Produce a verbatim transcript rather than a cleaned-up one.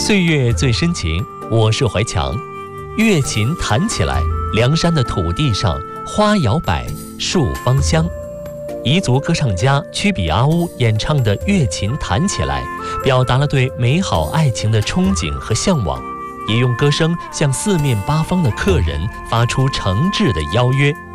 岁月最深情，我是怀强。乐琴弹起来，梁山的土地上花摇摆，树芳香。彝族歌唱家曲比阿乌演唱的《乐琴弹起来》，表达了对美好爱情的憧憬和向往，也用歌声向四面八方的客人发出诚挚的邀约。